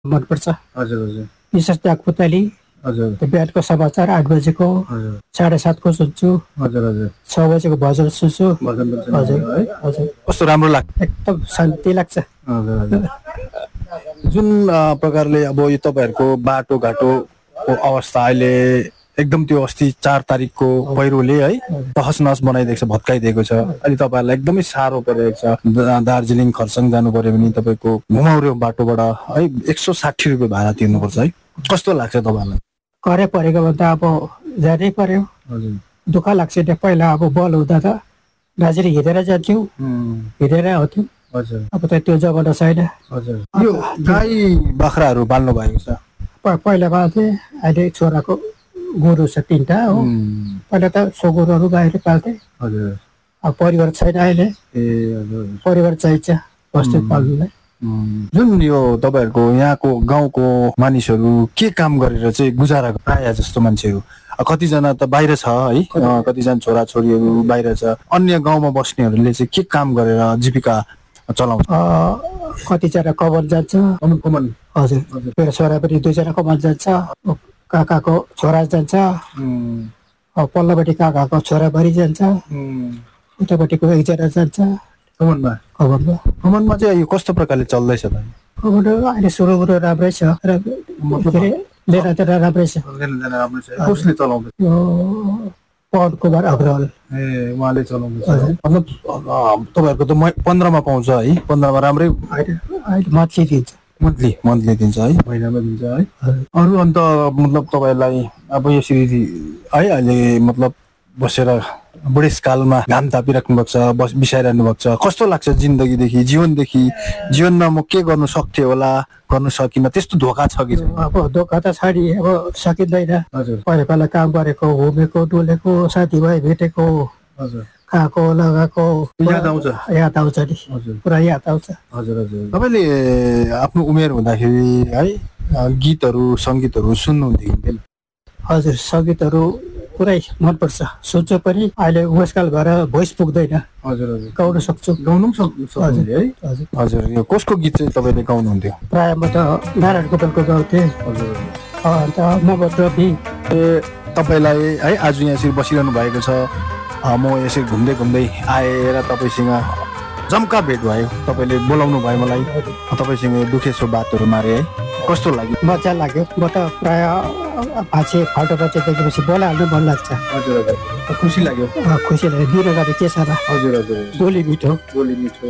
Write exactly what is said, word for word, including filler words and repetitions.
मनपर्छ। हजुर हजुर विशेष डाकपुतली हजुर त्यो बिहानको समाचार आठ बजेको हजुर साढे सातको सुन्छु, हजुर हजुर छ बजेको भजन सुन्छु। भजन पनि हजुर सुन्नुहुन्छ है? हजुर कस्तो राम्रो लाग्छ। एकदम शान्ति लाग्छ। हजुर हजुर जुन अ, प्रकारले अब यो तपाईँहरूको बाटोघाटोको अवस्था अहिले एकदम त्यो अस्ति चार तारिकको पहिरोले है तहस नहस बनाइदिएको छ, भत्काइदिएको छ। अहिले तपाईँहरूलाई एकदमै साह्रो परिरहेको छ। दा- दार्जिलिङ खरसाङ जानु पर्यो भने तपाईँको घुमाउरो बाटोबाट है एक सौ साठी रुपियाँ भाडा तिर्नुपर्छ है। कस्तो लाग्छ तपाईँहरूलाई? करे परेको भन्दा अब जानै पर्यो। हजुर दुःख लाग्छ नि। पहिला अब बल हुँदा त दार्जिलिङ हिँडेर जान्थ्यौँ, हिँडेर आउँथ्यौँ। हजुर अब त त्यो जमाना छैन। हजुर यो गाई बाख्राहरू पाल्नु भएको छ? प- पहिला पाल्थे, अहिले छोराको गोरु छ तिनवटा हो। पहिला त सुँगुरहरू गाईहरू पाल्थे। हजुर अब परिवार छैन अहिले, ए हजुर परिवार चाहिन्छ वस्तु पाल्नुलाई। जुन यो तपाईँहरूको यहाँको गाउँको मानिसहरू के काम गरेर चाहिँ गुजारा प्रायः जस्तो मान्छेहरू अ, कतिजना त बाहिर छ है, अ, कतिजना छोराछोरीहरू बाहिर छ। अन्य गाउँमा बस्नेहरूले चाहिँ के काम गरेर जीविका चलाउँछ? अ, कतिजना कमान जान्छ। कमान कमान हजुर मेरो छोरा पनि दुईजना कमान जान्छ। काकाको छोरा जान्छ, अब पल्लोपट्टि काकाको छोरा भरि जान्छ, उतापट्टिको एकजना जान्छ कमानमा कमानमा। कमानमा चाहिँ यो कस्तो प्रकारले चल्दैछ त? कमान अहिले सुरु कुरो राम्रै छ र के अरे लेनादेना राम्रै छ। कसले चलाउँदैछ? यो पवन कुमार अग्रवाल ए उहाँले चलाउँदैछ। मतलब अ, तपाईँहरूको त म- पन्ध्रमा पाउँछ है? पन्ध्रमा राम्रै अहिले अहिले मन्थली दिन्छ। मन्थली मन्थली दिन्छ है, महिनामा दिन्छ है। अरू अन्त मतलब तपाईँलाई अब यसरी है अहिले मतलब बसेर बुढेसकालमा घाम तापिराख्नु भएको छ, बस बिसाइरहनु भएको छ, कस्तो लाग्छ जिन्दगीदेखि जीवनदेखि जीवनमा म के गर्नु सक्थेँ होला, गर्नु सकिनँ, त्यस्तो धोका छ कि छैन? अब धोका त छ नि, अब सकिँदैन। हजुर पहिला पहिला काम गरेको, घुमेको, डुलेको, साथीभाइ भेटेको, हजुर खाएको लगाएको याद आउँछ? याद आउँछ नि, हजुर पुरा याद आउँछ। हजुर हजुर तपाईँले आफ्नो उमेर हुँदाखेरि है अ, गीतहरू सङ्गीतहरू सुन्नुहुन्थ्यो कि थिएन? हजुर सङ्गीतहरू पुरै मनपर्छ, सुन्छु पनि। अहिले उमेशकाल भएर भोइस पुग्दैन, हजुर हजुर गाउन सक्छु। गाउनु पनि सक्- सक्नुहुन्थ्यो है? हजुर हजुर यो कसको गीत चाहिँ तपाईँले गाउनुहुन्थ्यो? प्रायः म त नारायण गोपालको गाउँथेँ। हजुर अन्त मोहम्मद रफी। ए तपाईँलाई है आज यहाँ यसरी बसिरहनु भएको छ, अ, म यसरी घुम्दै घुम्दै आएर तपाईँसँग जम्का भेट भयो, तपाईँले बोलाउनु भयो मलाई, तपाईँसँग दुखेसो बातहरू मारे है, कस्तो लाग्यो? मजा लाग्यो। म त प्रायः मान्छे फाल्टो मान्छे देखेपछि बोलाइहाल्नु मन लाग्छ। हजुर हजुर खुसी लाग्यो। अँ, खुसी लाग्यो। दिनको त के छ र, हजुर हजुर बोली मिठो। बोली मिठो